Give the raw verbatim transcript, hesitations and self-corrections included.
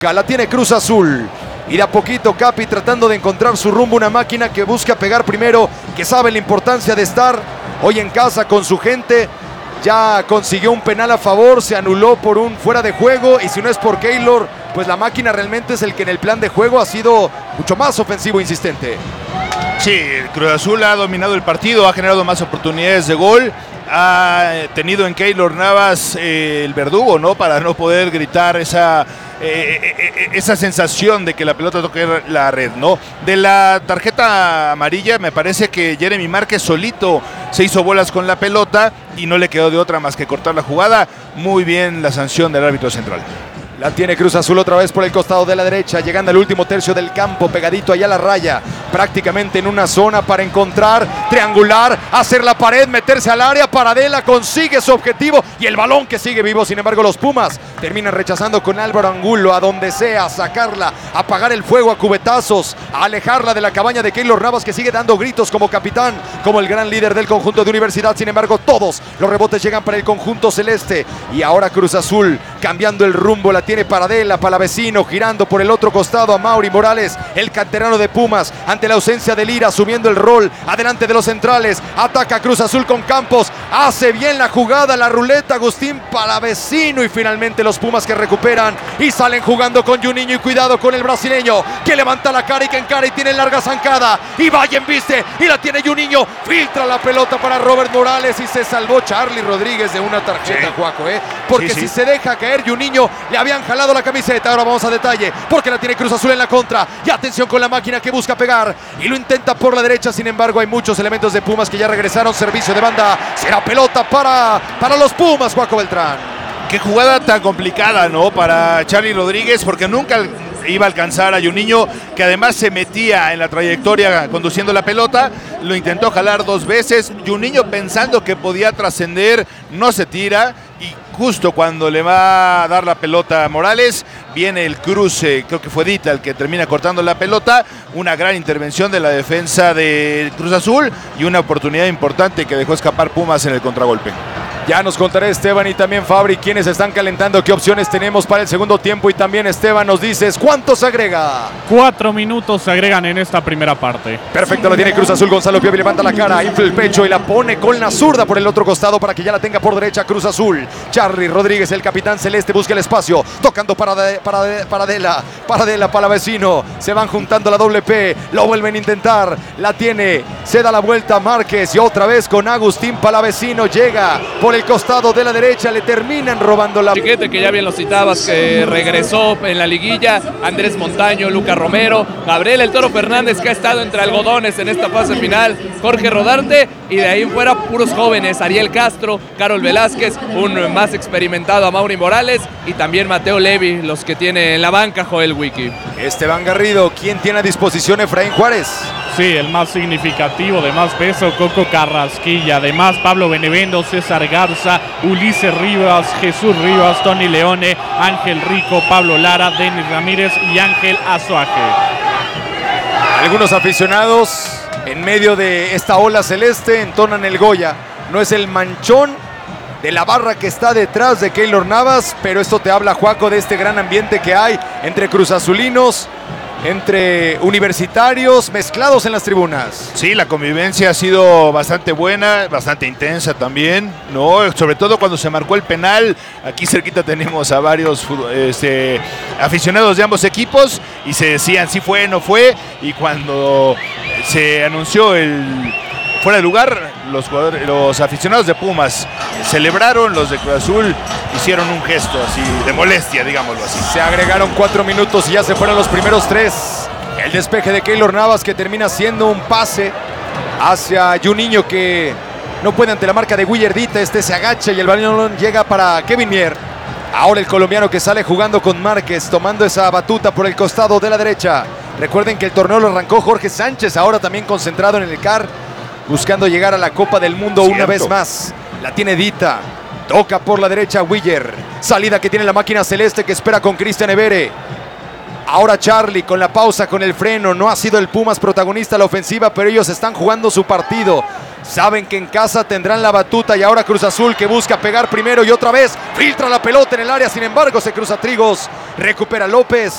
La tiene Cruz Azul. Y de a poquito Capi tratando de encontrar su rumbo, una máquina que busca pegar primero, que sabe la importancia de estar hoy en casa con su gente. Ya consiguió un penal a favor, se anuló por un fuera de juego, y si no es por Keylor, pues la máquina realmente es el que en el plan de juego ha sido mucho más ofensivo e insistente. Sí, el Cruz Azul ha dominado el partido, ha generado más oportunidades de gol, ha tenido en Keylor Navas eh, el verdugo, ¿no? Para no poder gritar esa, eh, eh, esa sensación de que la pelota toque la red, ¿no? De la tarjeta amarilla me parece que Jeremy Márquez solito se hizo bolas con la pelota y no le quedó de otra más que cortar la jugada. Muy bien la sanción del árbitro central. La tiene Cruz Azul otra vez por el costado de la derecha, llegando al último tercio del campo, pegadito allá a la raya, prácticamente en una zona para encontrar, triangular, hacer la pared, meterse al área. Paradela consigue su objetivo y el balón que sigue vivo. Sin embargo, los Pumas terminan rechazando con Álvaro Angulo, a donde sea, a sacarla, a apagar el fuego a cubetazos, a alejarla de la cabaña de Keylor Navas, que sigue dando gritos como capitán, como el gran líder del conjunto de Universidad. Sin embargo, todos los rebotes llegan para el conjunto celeste, y ahora Cruz Azul cambiando el rumbo. La tiene Paradela, Palavecino, girando por el otro costado a Mauri Morales, el canterano de Pumas, ante la ausencia de Lira, asumiendo el rol adelante de los centrales. Ataca Cruz Azul con Campos, hace bien la jugada, la ruleta, Agustín Palavecino, y finalmente los Pumas que recuperan y salen jugando con Juninho, y cuidado con el brasileño que levanta la cara y que encara y tiene larga zancada, y vaya embiste y la tiene Juninho, filtra la pelota para Robert Morales y se salvó Charlie Rodríguez de una tarjeta, sí. Juaco, ¿eh? porque sí, sí. si se deja caer Juninho, le habían jalado la camiseta. Ahora vamos a detalle, porque la tiene Cruz Azul en la contra, y atención con la máquina que busca pegar y lo intenta por la derecha. Sin embargo, hay muchos elementos de Pumas que ya regresaron. Servicio de banda, será pelota para, para los Pumas, Juaco Beltrán. Qué jugada tan complicada, ¿no? Para Charlie Rodríguez, porque nunca iba a alcanzar a Juninho, que además se metía en la trayectoria conduciendo la pelota. Lo intentó jalar dos veces. Juninho, pensando que podía trascender, no se tira, y justo cuando le va a dar la pelota a Morales, viene el cruce, creo que fue Dita el que termina cortando la pelota. Una gran intervención de la defensa de Cruz Azul y una oportunidad importante que dejó escapar Pumas en el contragolpe. Ya nos contará Esteban y también Fabri quiénes están calentando, qué opciones tenemos para el segundo tiempo, y también Esteban nos dices cuánto se agrega. Cuatro minutos se agregan en esta primera parte. Perfecto, la tiene Cruz Azul. Gonzalo Piovi levanta la cara, infla el pecho y la pone con la zurda por el otro costado para que ya la tenga por derecha Cruz Azul. Charlie Rodríguez, el capitán celeste, busca el espacio, tocando para, de, para, de, para Paradela, Paradela, Palavecino, se van juntando la doble P, lo vuelven a intentar, la tiene, se da la vuelta Márquez y otra vez con Agustín Palavecino, llega por el costado de la derecha, le terminan robando la... Chiquete, que ya bien lo citabas, que regresó en la liguilla, Andrés Montaño, Lucas Romero, Gabriel El Toro Fernández, que ha estado entre algodones en esta fase final, Jorge Rodarte, y de ahí en fuera puros jóvenes, Ariel Castro, Carol Velázquez, un más experimentado a Mauri Morales, y también Mateo Levi, los que tiene en la banca Joel Wiki. Esteban Garrido, ¿quién tiene a disposición Efraín Juárez? Sí, el más significativo, de más peso, Coco Carrasquilla. Además, Pablo Benevendo, César Garza, Ulises Rivas, Jesús Rivas, Tony Leone, Ángel Rico, Pablo Lara, Denis Ramírez y Ángel Azuaje. Algunos aficionados en medio de esta ola celeste entonan el Goya. No es el manchón de la barra que está detrás de Keylor Navas, pero esto te habla, Juaco, de este gran ambiente que hay entre cruzazulinos, entre universitarios, mezclados en las tribunas. Sí, la convivencia ha sido bastante buena, bastante intensa también, ¿no? Sobre todo cuando se marcó el penal. Aquí cerquita tenemos a varios este, aficionados de ambos equipos y se decían si fue, no fue. Y cuando se anunció el fuera de lugar, los, jugadores, los aficionados de Pumas celebraron, los de Cruz Azul hicieron un gesto así de molestia, digámoslo así. Se agregaron cuatro minutos y ya se fueron los primeros tres. El despeje de Keylor Navas, que termina siendo un pase hacia Juninho, que no puede ante la marca de Guillardita. Este se agacha y el balón llega para Kevin Mier. Ahora el colombiano que sale jugando con Márquez, tomando esa batuta por el costado de la derecha. Recuerden que el torneo lo arrancó Jorge Sánchez, ahora también concentrado en el C A R, buscando llegar a la Copa del Mundo. Cierto. Una vez más. La tiene Dita. Toca por la derecha Willer. Salida que tiene la máquina celeste, que espera con Cristian Evere. Ahora Charlie con la pausa, con el freno. No ha sido el Pumas protagonista a la ofensiva, pero ellos están jugando su partido. Saben que en casa tendrán la batuta y ahora Cruz Azul que busca pegar primero y otra vez filtra la pelota en el área, sin embargo se cruza Trigos, recupera López.